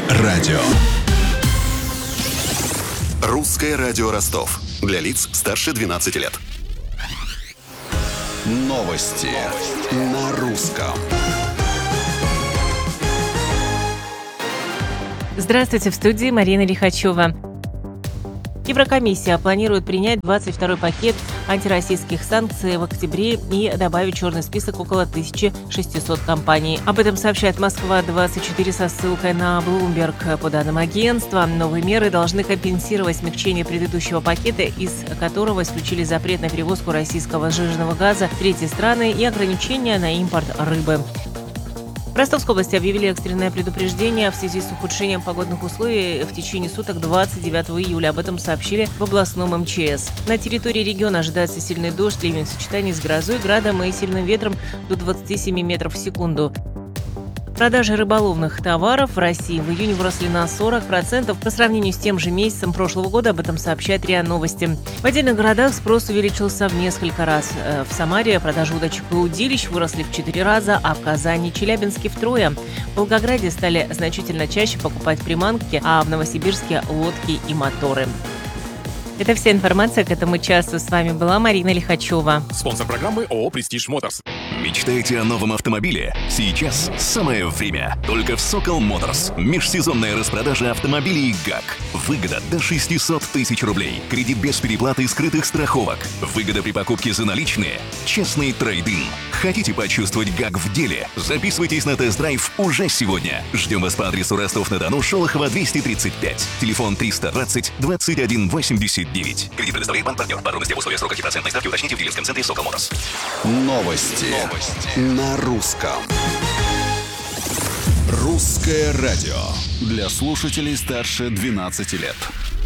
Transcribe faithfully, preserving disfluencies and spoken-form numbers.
радио. Русское радио Ростов. Для лиц старше двенадцати лет. Новости на русском. Здравствуйте, в студии Марина Лихачева. Еврокомиссия планирует принять двадцать второй пакет антироссийских санкций в октябре и добавить в черный список около тысячи шестисот компаний. Об этом сообщает Москва двадцать четыре со ссылкой на Bloomberg. По данным агентства, новые меры должны компенсировать смягчение предыдущего пакета, из которого исключили запрет на перевозку российского сжиженного газа в третьи страны и ограничения на импорт рыбы. В Ростовской области объявили экстренное предупреждение в связи с ухудшением погодных условий в течение суток двадцать девятого июля. Об этом сообщили в областном эм че эс. На территории региона ожидается сильный дождь, ливень в сочетании с грозой, градом и сильным ветром до двадцати семи метров в секунду. Продажи рыболовных товаров в России в июне выросли на сорок процентов по сравнению с тем же месяцем прошлого года. Об этом сообщает РИА Новости. В отдельных городах спрос увеличился в несколько раз. В Самаре продажи удочек и удилищ выросли в четыре раза, а в Казани и Челябинске втрое. В Волгограде стали значительно чаще покупать приманки, а в Новосибирске – лодки и моторы. Это вся информация к этому часу. С вами была Марина Лихачева. Спонсор программы ООО «Престиж Моторс». Мечтаете о новом автомобиле? Сейчас самое время. Только в Сокол Моторс. Межсезонная распродажа автомобилей ГАК. Выгода до шестисот тысяч рублей. Кредит без переплаты и скрытых страховок. Выгода при покупке за наличные. Честный трейд-ин. Хотите почувствовать ГАК в деле? Записывайтесь на тест-драйв уже сегодня. Ждем вас по адресу Ростов-на-Дону, Шолохова, двести тридцать пять. Телефон триста двадцать двадцать один восемьдесят девять. Кредит предоставляет банк-партнер. Подробности об условиях срока и процентной ставки уточните в дилерском центре Сокол Моторс. Новости, Новости на русском. Русское радио для слушателей старше двенадцати лет.